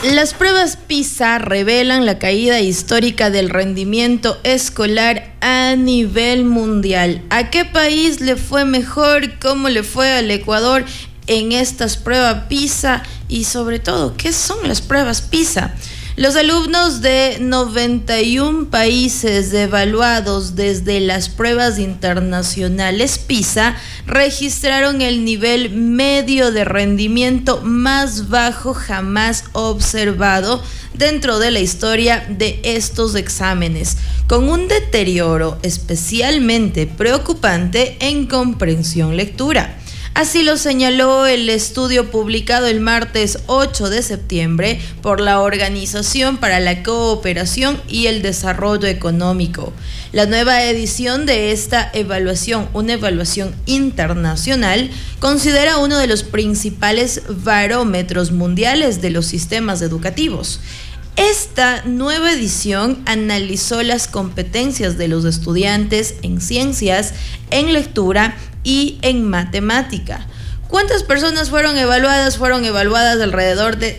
Las pruebas PISA revelan la caída histórica del rendimiento escolar a nivel mundial. ¿A qué país le fue mejor? ¿Cómo le fue al Ecuador en estas pruebas PISA? Y sobre todo, ¿qué son las pruebas PISA? Los alumnos de 91 países evaluados desde las pruebas internacionales PISA registraron el nivel medio de rendimiento más bajo jamás observado dentro de la historia de estos exámenes, con un deterioro especialmente preocupante en comprensión lectura. Así lo señaló el estudio publicado el martes 8 de septiembre por la Organización para la Cooperación y el Desarrollo Económico. La nueva edición de esta evaluación, una evaluación internacional, considera uno de los principales barómetros mundiales de los sistemas educativos. Esta nueva edición analizó las competencias de los estudiantes en ciencias, en lectura y en matemática. ¿Cuántas personas fueron evaluadas? Fueron evaluadas alrededor de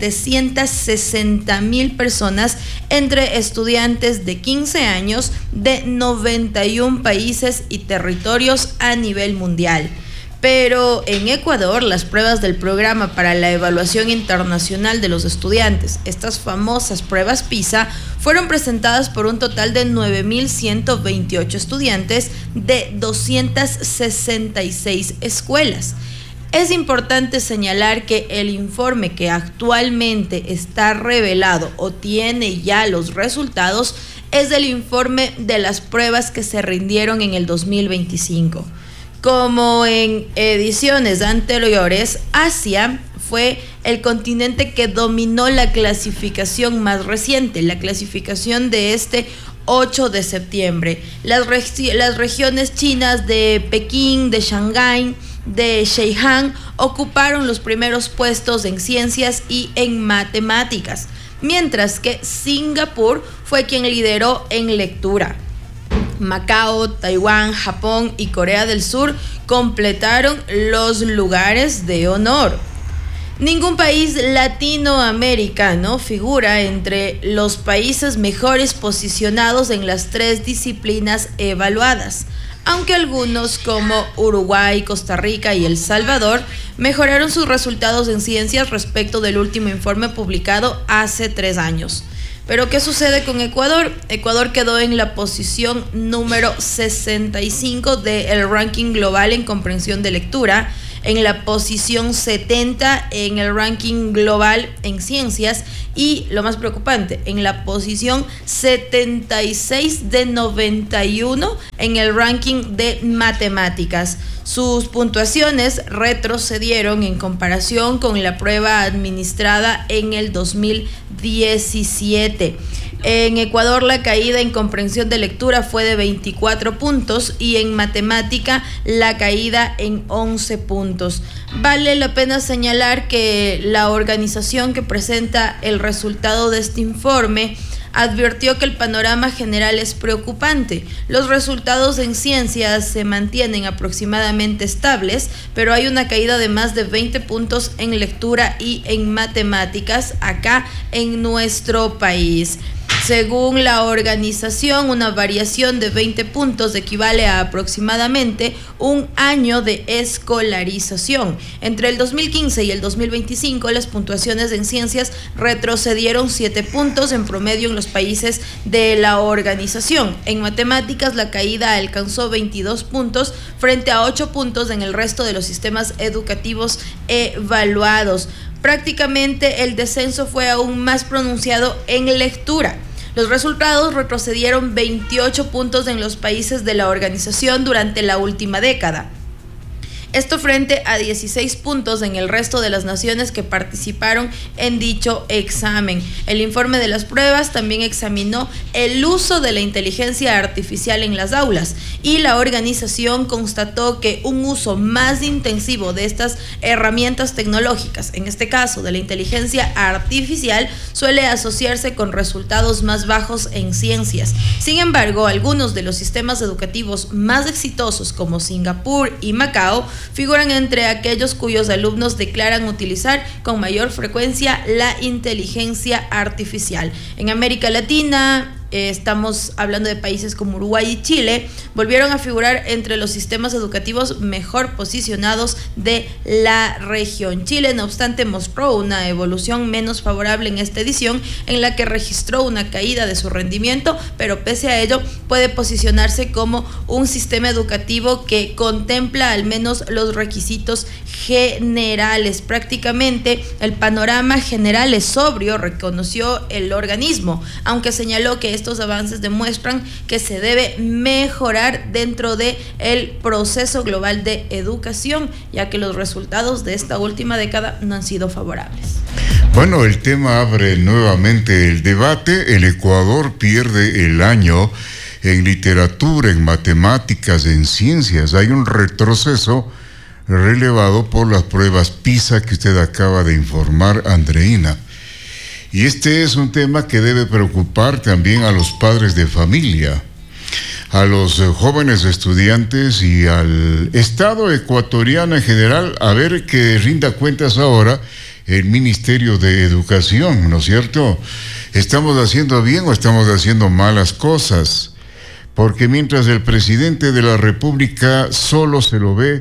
760,000 personas entre estudiantes de 15 años de 91 países y territorios a nivel mundial. Pero en Ecuador, las pruebas del Programa para la Evaluación Internacional de los Estudiantes, estas famosas pruebas PISA, fueron presentadas por un total de 9,128 estudiantes de 266 escuelas. Es importante señalar que el informe que actualmente está revelado o tiene ya los resultados es el informe de las pruebas que se rindieron en el 2025. Como en ediciones anteriores, Asia fue el continente que dominó la clasificación más reciente, la clasificación de este 8 de septiembre. Las regiones chinas de Pekín, de Shanghái, de Zhejiang ocuparon los primeros puestos en ciencias y en matemáticas, mientras que Singapur fue quien lideró en lectura. Macao, Taiwán, Japón y Corea del Sur completaron los lugares de honor. Ningún país latinoamericano figura entre los países mejores posicionados en las tres disciplinas evaluadas, aunque algunos como Uruguay, Costa Rica y El Salvador mejoraron sus resultados en ciencias respecto del último informe publicado hace 3 años. Pero ¿qué sucede con Ecuador? Ecuador quedó en la posición número 65 del ranking global en comprensión de lectura, en la posición 70 en el ranking global en ciencias y, lo más preocupante, en la posición 76 de 91 en el ranking de matemáticas. Sus puntuaciones retrocedieron en comparación con la prueba administrada en el 2017. En Ecuador, la caída en comprensión de lectura fue de 24 puntos y en matemática la caída en 11 puntos. Vale la pena señalar que la organización que presenta el resultado de este informe advirtió que el panorama general es preocupante. Los resultados en ciencias se mantienen aproximadamente estables, pero hay una caída de más de 20 puntos en lectura y en matemáticas acá en nuestro país. Según la organización, una variación de 20 puntos equivale a aproximadamente un año de escolarización. Entre el 2015 y el 2025, las puntuaciones en ciencias retrocedieron 7 puntos en promedio en los países de la organización. En matemáticas, la caída alcanzó 22 puntos frente a 8 puntos en el resto de los sistemas educativos evaluados. Prácticamente el descenso fue aún más pronunciado en lectura. Los resultados retrocedieron 28 puntos en los países de la organización durante la última década. Esto frente a 16 puntos en el resto de las naciones que participaron en dicho examen. El informe de las pruebas también examinó el uso de la inteligencia artificial en las aulas y la organización constató que un uso más intensivo de estas herramientas tecnológicas, en este caso de la inteligencia artificial, suele asociarse con resultados más bajos en ciencias. Sin embargo, algunos de los sistemas educativos más exitosos, como Singapur y Macao, figuran entre aquellos cuyos alumnos declaran utilizar con mayor frecuencia la inteligencia artificial. En América Latina, estamos hablando de países como Uruguay y Chile, volvieron a figurar entre los sistemas educativos mejor posicionados de la región. Chile, no obstante, mostró una evolución menos favorable en esta edición, en la que registró una caída de su rendimiento, pero pese a ello puede posicionarse como un sistema educativo que contempla al menos los requisitos generales. Prácticamente el panorama general es sobrio, reconoció el organismo, aunque señaló que estos avances demuestran que se debe mejorar dentro de el proceso global de educación, ya que los resultados de esta última década no han sido favorables. Bueno, el tema abre nuevamente el debate. El Ecuador pierde el año en literatura, en matemáticas, en ciencias. Hay un retroceso relevado por las pruebas PISA que usted acaba de informar, Andreina. Y este es un tema que debe preocupar también a los padres de familia, a los jóvenes estudiantes y al Estado ecuatoriano en general, a ver que rinda cuentas ahora el Ministerio de Educación, ¿no es cierto? ¿Estamos haciendo bien o estamos haciendo malas cosas? Porque mientras el presidente de la República solo se lo ve,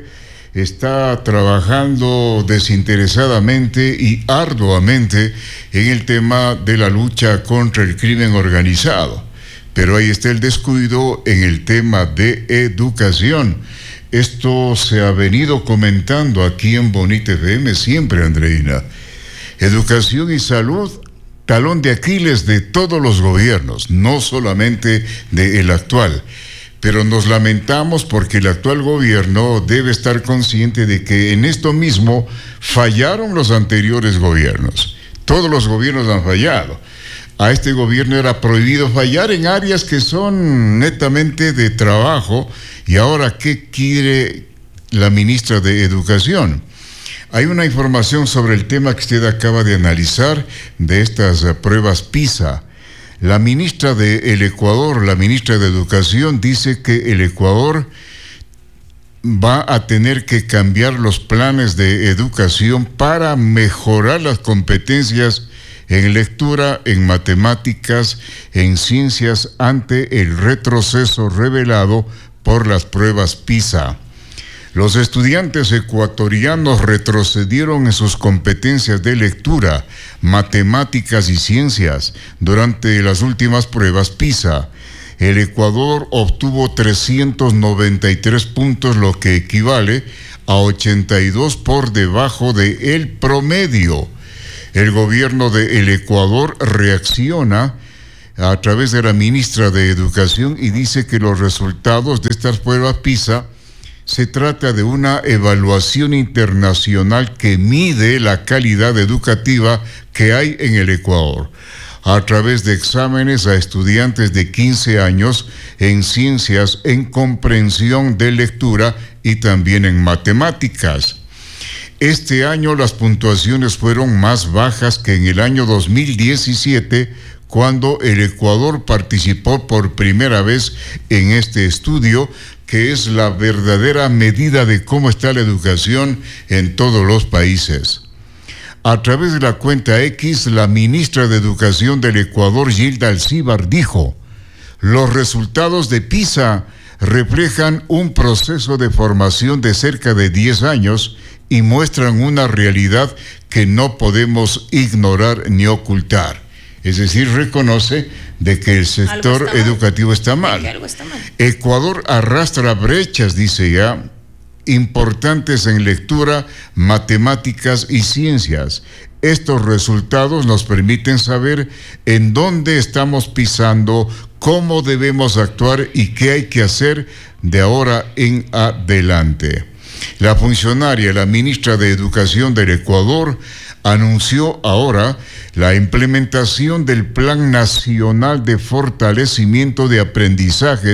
está trabajando desinteresadamente y arduamente en el tema de la lucha contra el crimen organizado. Pero ahí está el descuido en el tema de educación. Esto se ha venido comentando aquí en Bonita FM siempre, Andreina. Educación y salud, talón de Aquiles de todos los gobiernos, no solamente del actual. Pero nos lamentamos porque el actual gobierno debe estar consciente de que en esto mismo fallaron los anteriores gobiernos. Todos los gobiernos han fallado. A este gobierno era prohibido fallar en áreas que son netamente de trabajo. Y ahora, ¿qué quiere la ministra de Educación? Hay una información sobre el tema que usted acaba de analizar de estas pruebas PISA. La ministra del Ecuador, la ministra de Educación, dice que el Ecuador va a tener que cambiar los planes de educación para mejorar las competencias en lectura, en matemáticas, en ciencias ante el retroceso revelado por las pruebas PISA. Los estudiantes ecuatorianos retrocedieron en sus competencias de lectura, matemáticas y ciencias durante las últimas pruebas PISA. El Ecuador obtuvo 393 puntos, lo que equivale a 82 por debajo del promedio. El gobierno del Ecuador reacciona a través de la ministra de Educación y dice que los resultados de estas pruebas PISA se trata de una evaluación internacional que mide la calidad educativa que hay en el Ecuador, a través de exámenes a estudiantes de 15 años en ciencias, en comprensión de lectura y también en matemáticas. Este año las puntuaciones fueron más bajas que en el año 2017, cuando el Ecuador participó por primera vez en este estudio, que es la verdadera medida de cómo está la educación en todos los países. A través de la cuenta X, la ministra de Educación del Ecuador, Gilda Alcíbar, dijo: los resultados de PISA reflejan un proceso de formación de cerca de 10 años y muestran una realidad que no podemos ignorar ni ocultar. Es decir, reconoce de que el sector educativo está mal. Ecuador arrastra brechas, dice ya, importantes en lectura, matemáticas y ciencias. Estos resultados nos permiten saber en dónde estamos pisando, cómo debemos actuar y qué hay que hacer de ahora en adelante. La funcionaria, la ministra de Educación del Ecuador, anunció ahora la implementación del Plan Nacional de Fortalecimiento de Aprendizajes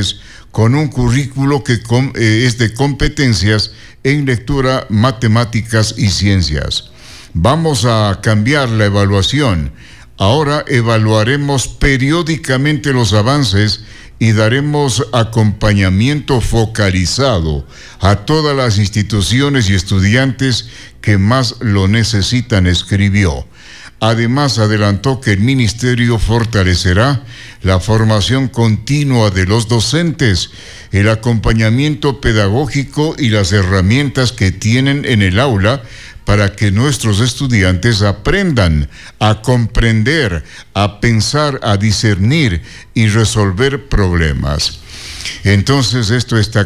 con un currículo que es de competencias en lectura, matemáticas y ciencias. Vamos a cambiar la evaluación. Ahora evaluaremos periódicamente los avances y daremos acompañamiento focalizado a todas las instituciones y estudiantes que más lo necesitan, escribió. Además, adelantó que el ministerio fortalecerá la formación continua de los docentes, el acompañamiento pedagógico y las herramientas que tienen en el aula para que nuestros estudiantes aprendan a comprender, a pensar, a discernir y resolver problemas. Entonces, esto está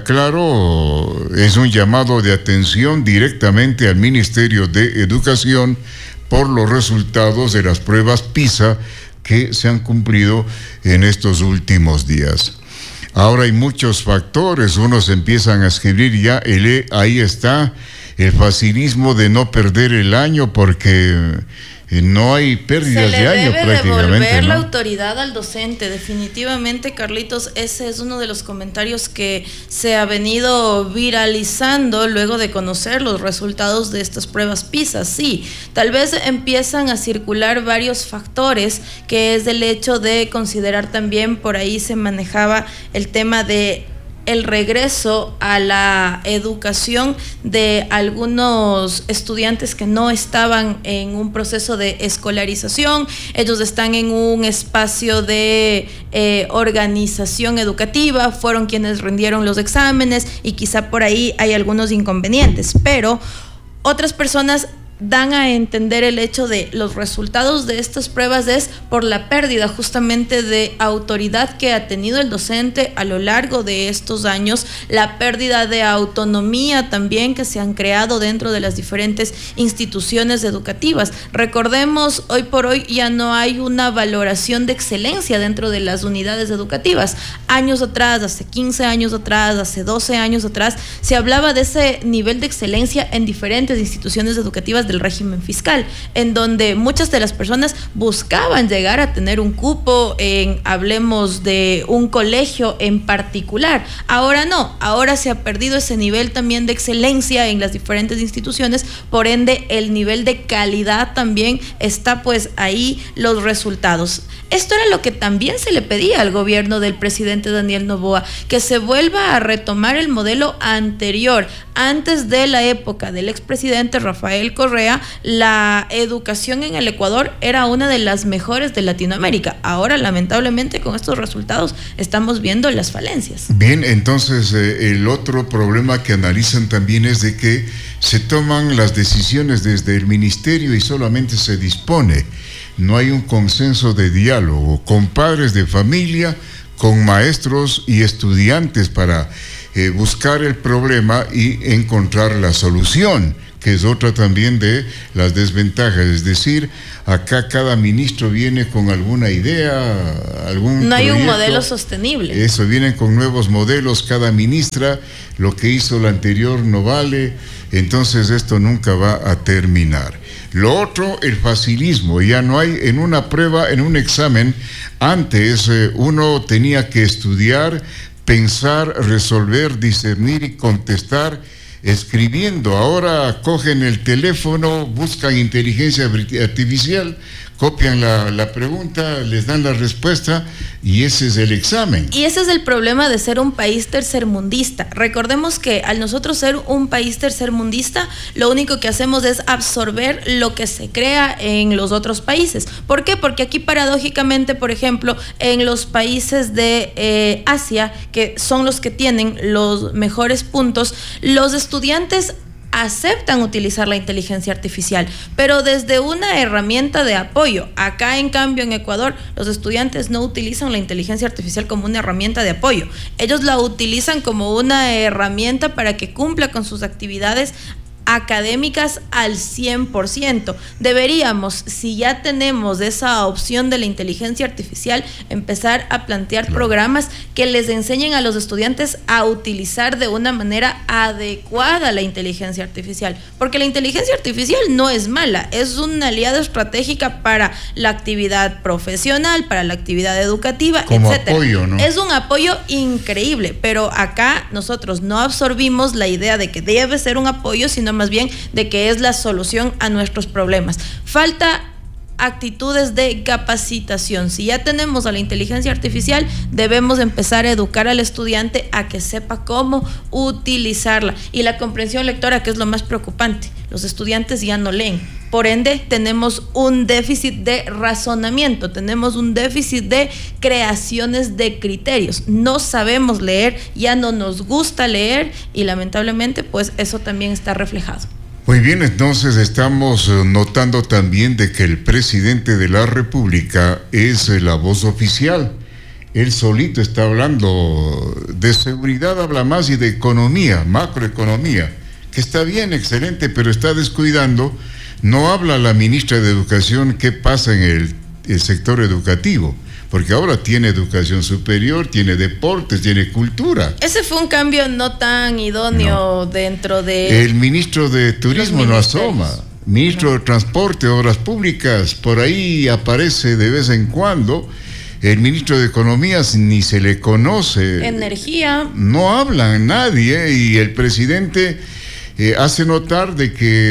claro, es un llamado de atención directamente al Ministerio de Educación por los resultados de las pruebas PISA que se han cumplido en estos últimos días. Ahora hay muchos factores, unos empiezan a escribir ya, ahí está el facilismo de no perder el año porque no hay pérdidas de año prácticamente. Se le debe devolver, ¿no?, la autoridad al docente. Definitivamente, Carlitos, ese es uno de los comentarios que se ha venido viralizando luego de conocer los resultados de estas pruebas PISA. Sí, tal vez empiezan a circular varios factores, que es el hecho de considerar también, por ahí se manejaba el tema de el regreso a la educación de algunos estudiantes que no estaban en un proceso de escolarización. Ellos están en un espacio de organización educativa, fueron quienes rindieron los exámenes y quizá por ahí hay algunos inconvenientes, pero otras personas dan a entender el hecho de los resultados de estas pruebas es por la pérdida justamente de autoridad que ha tenido el docente a lo largo de estos años, la pérdida de autonomía también que se han creado dentro de las diferentes instituciones educativas. Recordemos, hoy por hoy ya no hay una valoración de excelencia dentro de las unidades educativas. Años atrás, hace 15 años atrás, hace 12 años atrás, se hablaba de ese nivel de excelencia en diferentes instituciones educativas del régimen fiscal, en donde muchas de las personas buscaban llegar a tener un cupo hablemos de un colegio en particular. Ahora no, ahora se ha perdido ese nivel también de excelencia en las diferentes instituciones, por ende el nivel de calidad también está pues ahí los resultados. Esto era lo que también se le pedía al gobierno del presidente Daniel Noboa, que se vuelva a retomar el modelo anterior. Antes de la época del expresidente Rafael Correa, la educación en el Ecuador era una de las mejores de Latinoamérica. Ahora, lamentablemente, con estos resultados estamos viendo las falencias. Bien, entonces el otro problema que analizan también es de que se toman las decisiones desde el ministerio y solamente se dispone. No hay un consenso de diálogo con padres de familia, con maestros y estudiantes para buscar el problema y encontrar la solución, que es otra también de las desventajas. Es decir, acá cada ministro viene con alguna idea, algún no hay proyecto, un modelo sostenible. Eso, vienen con nuevos modelos cada ministra, lo que hizo la anterior no vale, entonces esto nunca va a terminar. Lo otro, el facilismo. Ya no hay en una prueba, en un examen, antes uno tenía que estudiar, pensar, resolver, discernir y contestar escribiendo. Ahora cogen el teléfono, buscan inteligencia artificial, copian la pregunta, les dan la respuesta y ese es el examen. Y ese es el problema de ser un país tercermundista. Recordemos que al nosotros ser un país tercermundista, lo único que hacemos es absorber lo que se crea en los otros países. ¿Por qué? Porque aquí paradójicamente, por ejemplo, en los países de Asia, que son los que tienen los mejores puntos, los estudiantes aceptan utilizar la inteligencia artificial, pero desde una herramienta de apoyo. Acá, en cambio, en Ecuador, los estudiantes no utilizan la inteligencia artificial como una herramienta de apoyo. Ellos la utilizan como una herramienta para que cumpla con sus actividades académicas al 100%. Deberíamos, si ya tenemos esa opción de la inteligencia artificial, empezar a plantear programas que les enseñen a los estudiantes a utilizar de una manera adecuada la inteligencia artificial, porque la inteligencia artificial no es mala, es una aliada estratégica para la actividad profesional, para la actividad educativa, como etcétera. Apoyo, ¿no? Es un apoyo increíble, pero acá nosotros no absorbimos la idea de que debe ser un apoyo, sino más bien de que es la solución a nuestros problemas. Falta actitudes de capacitación. Si ya tenemos a la inteligencia artificial, debemos empezar a educar al estudiante a que sepa cómo utilizarla. Y la comprensión lectora, que es lo más preocupante. Los estudiantes ya no leen. Por ende, tenemos un déficit de razonamiento, tenemos un déficit de creaciones de criterios. No sabemos leer, ya no nos gusta leer y lamentablemente, pues eso también está reflejado. Muy bien, entonces estamos notando también de que el presidente de la República es la voz oficial. Él solito está hablando de seguridad, habla más, y de economía, macroeconomía, que está bien, excelente, pero está descuidando. No habla la ministra de Educación qué pasa en el sector educativo, porque ahora tiene educación superior, tiene deportes, tiene cultura. Ese fue un cambio no tan idóneo dentro de... El ministro de Turismo no asoma, ministro de Transporte, Obras Públicas, por ahí aparece de vez en cuando. El ministro de Economía ni se le conoce. Energía. No habla nadie, y el presidente hace notar de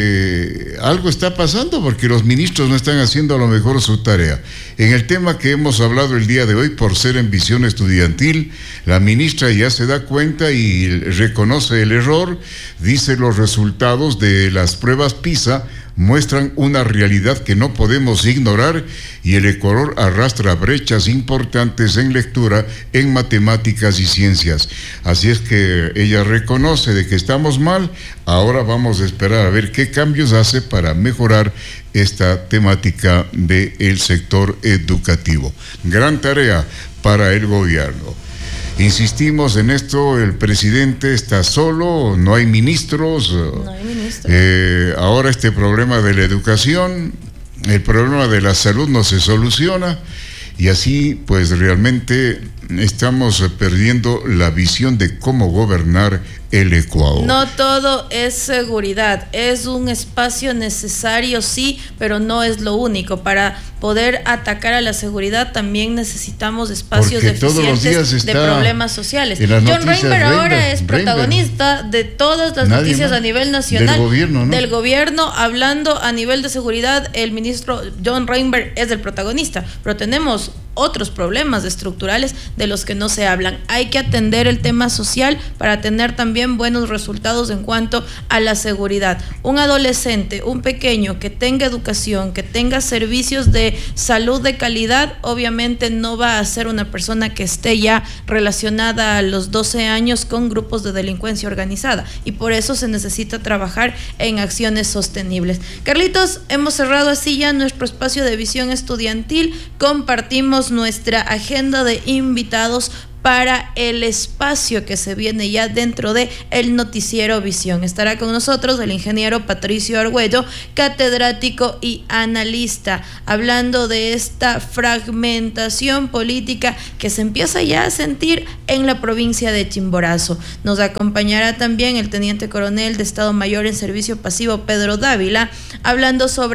que algo está pasando porque los ministros no están haciendo a lo mejor su tarea. En el tema que hemos hablado el día de hoy, por ser en visión estudiantil, la ministra ya se da cuenta y reconoce el error. Dice: los resultados de las pruebas PISA muestran una realidad que no podemos ignorar, y el Ecuador arrastra brechas importantes en lectura, en matemáticas y ciencias. Así es que ella reconoce de que estamos mal. Ahora vamos a esperar a ver qué cambios hace para mejorar esta temática del sector educativo. Gran tarea para el gobierno. Insistimos en esto, el presidente está solo, no hay ministros. No hay ministros. Ahora este problema de la educación, el problema de la salud no se soluciona, y así pues realmente estamos perdiendo la visión de cómo gobernar el Ecuador. No todo es seguridad, es un espacio necesario, sí, pero no es lo único. Para poder atacar a la seguridad también necesitamos espacios deficientes de problemas sociales. John Reinberg ahora es protagonista de todas las noticias a nivel nacional, del gobierno, hablando a nivel de seguridad. El ministro John Reinberg es el protagonista, pero tenemos otros problemas estructurales de los que no se hablan. Hay que atender el tema social para tener también buenos resultados en cuanto a la seguridad. Un adolescente, un pequeño que tenga educación, que tenga servicios de salud de calidad, obviamente no va a ser una persona que esté ya relacionada a los 12 años con grupos de delincuencia organizada, y por eso se necesita trabajar en acciones sostenibles. Carlitos, hemos cerrado así ya nuestro espacio de visión estudiantil. Compartimos nuestra agenda de invitados para el espacio que se viene ya dentro de el noticiero Visión. Estará con nosotros el ingeniero Patricio Argüello, catedrático y analista, hablando de esta fragmentación política que se empieza ya a sentir en la provincia de Chimborazo. Nos acompañará también el teniente coronel de Estado Mayor en Servicio Pasivo, Pedro Dávila, hablando sobre